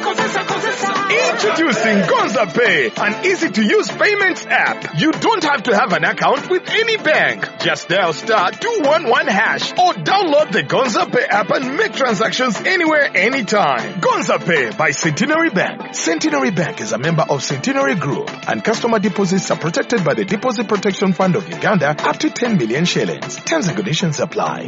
Introducing Gonza Pay, an easy-to-use payments app. You don't have to have an account with any bank. Just dial *211# or download the Gonza Pay app and make transactions anywhere, anytime. Gonza Pay by Centenary Bank. Centenary Bank is a member of Centenary Group, and customer deposits are protected by the Deposit Protection Fund of Uganda up to 10 million shillings. Terms and conditions apply.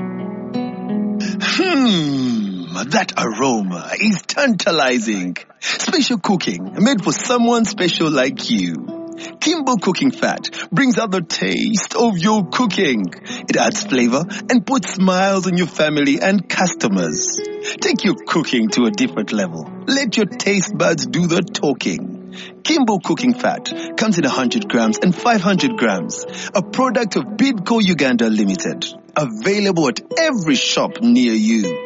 That aroma is tantalizing. Special cooking made for someone special like you. Kimbo Cooking Fat brings out the taste of your cooking. It adds flavor and puts smiles on your family and customers. Take your cooking to a different level. Let your taste buds do the talking. Kimbo Cooking Fat comes in 100 grams and 500 grams. A product of Bidco Uganda Limited. Available at every shop near you.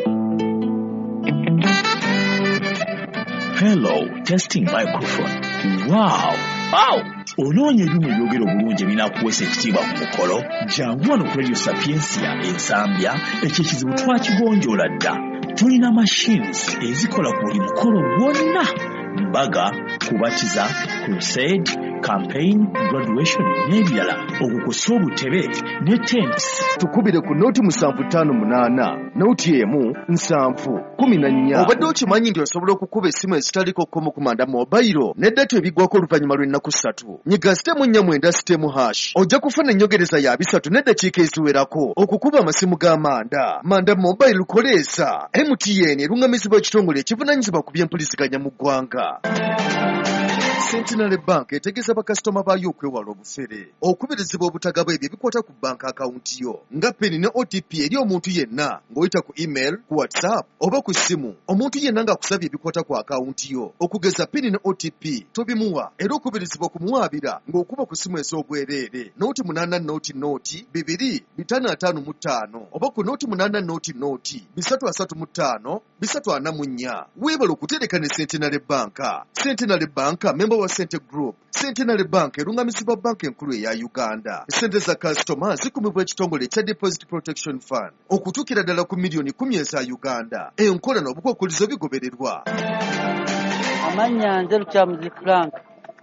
Hello, testing microphone. Wow! Onoonye ebimu ebyogero bulungi ebinakuweesa ekitiibwa ku mukolo. Jangu wano ku Radio Sapiensia ensambya, ekyo ekizibu twakigonjoola dda. Tulina machines ezikola ku buli mukolo gwonna. Mbaga, kubatiza, crusade, campaign, graduation n'ebirala. Okukosa obutebe ne tents. Tukubire ku noti 758, noti emu 714. Obadde okimanyi nti osobola okukuba essimu ezitaliko kkomo kumanda mobile n'eddata ebiggwako oluvannyuma lw'ennaku 3. Nyiga *447#. Ojja kufuna ennyongereza ya 3 n'eddakiika eziwerako okukuba amasimu g'amanda. Manda mobile koleeza. MTN erungamizibwa ekitongole ekivunaanyizibwa ku by'empuliziganya mu ggwanga. Centenary Bank etegeeza bakasitoma baayo okwewala obufere. Okubirizibwa obutagaba ebyo bikwata ku bank account yo. Nga PIN ne OTP eri omuntu yenna ng'oyita ku email, ku WhatsApp oba ku ssimu. Omuntu yenna ng'akusabye ebikwata ku account yo. Okugeza PIN ne OTP tobimuwa era okubirizibwa kumuwaabira ng'okuba ku ssimu ez'obwereere. Noti 8 noti 255 oba ku noti 8 noti 335 344. Weebala okutereka ne Centenary Bank. Centenary Bank member wa Cente Group. Centenary Bank erungamizibwa banka enkulu eya Uganda. Sente za customer zikumibwa ekitongole kya Deposit Protection Fund okutuukira ddala ku milioni 10 eza Uganda. Enkola n'obukwakkulizo bigobererwa. Amanya nze Lukyamuzi Frank.